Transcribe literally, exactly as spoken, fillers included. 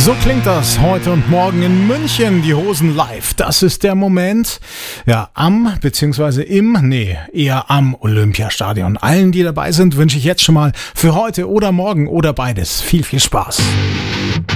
So klingt das heute und morgen in München, die Hosen live. Das ist der Moment, ja, am, beziehungsweise im, nee, eher am Olympiastadion. Allen, die dabei sind, wünsche ich jetzt schon mal für heute oder morgen oder beides viel, viel Spaß.